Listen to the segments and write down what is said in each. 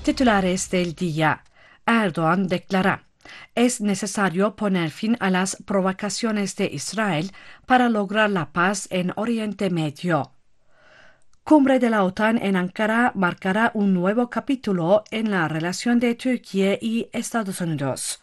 Titulares del día. Erdoğan declara: es necesario poner fin a las provocaciones de Israel para lograr la paz en Oriente Medio. Cumbre de la OTAN en Ankara marcará un nuevo capítulo en la relación de Turquía y Estados Unidos.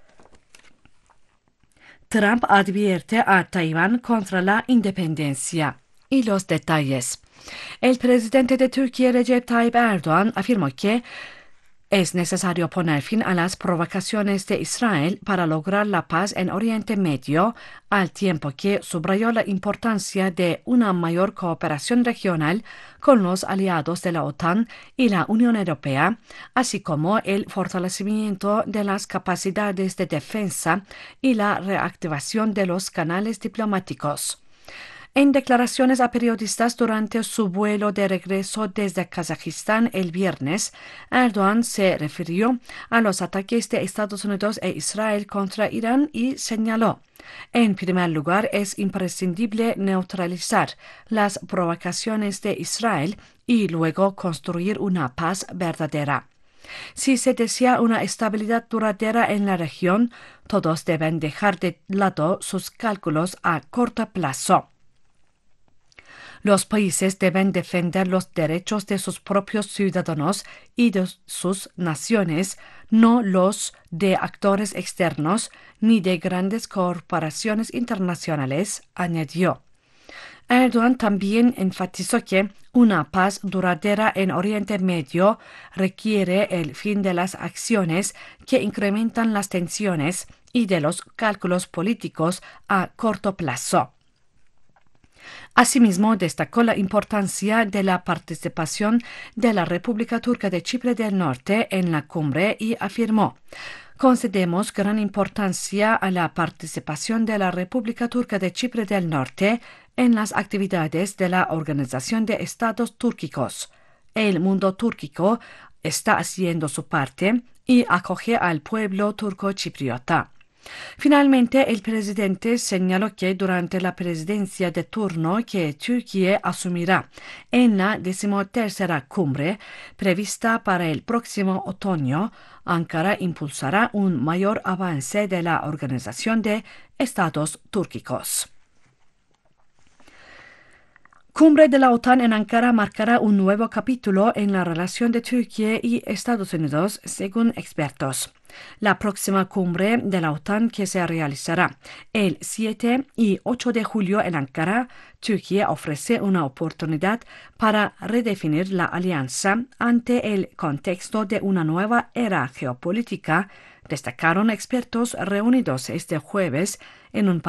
Trump advierte a Taiwán contra la independencia. Y los detalles. El presidente de Turquía, Recep Tayyip Erdoğan, afirmó que es necesario poner fin a las provocaciones de Israel para lograr la paz en Oriente Medio, al tiempo que subrayó la importancia de una mayor cooperación regional con los aliados de la OTAN y la Unión Europea, así como el fortalecimiento de las capacidades de defensa y la reactivación de los canales diplomáticos. En declaraciones a periodistas durante su vuelo de regreso desde Kazajistán el viernes, Erdoğan se refirió a los ataques de Estados Unidos e Israel contra Irán y señaló: en primer lugar, es imprescindible neutralizar las provocaciones de Israel y luego construir una paz verdadera. Si se desea una estabilidad duradera en la región, todos deben dejar de lado sus cálculos a corto plazo. Los países deben defender los derechos de sus propios ciudadanos y de sus naciones, no los de actores externos ni de grandes corporaciones internacionales, añadió. Erdoğan también enfatizó que una paz duradera en Oriente Medio requiere el fin de las acciones que incrementan las tensiones y de los cálculos políticos a corto plazo. Asimismo, destacó la importancia de la participación de la República Turca de Chipre del Norte en la cumbre y afirmó: concedemos gran importancia a la participación de la República Turca de Chipre del Norte en las actividades de la Organización de Estados Túrquicos. El mundo túrquico está haciendo su parte y acoge al pueblo turco chipriota. Finalmente, el presidente señaló que durante la presidencia de turno que Turquía asumirá en la 13ª cumbre prevista para el próximo otoño, Ankara impulsará un mayor avance de la Organización de Estados Túrquicos. Cumbre de la OTAN en Ankara marcará un nuevo capítulo en la relación de Turquía y Estados Unidos, según expertos. La próxima cumbre de la OTAN, que se realizará el 7 y 8 de julio en Ankara, Turquía ofrece una oportunidad para redefinir la alianza ante el contexto de una nueva era geopolítica, destacaron expertos reunidos este jueves en un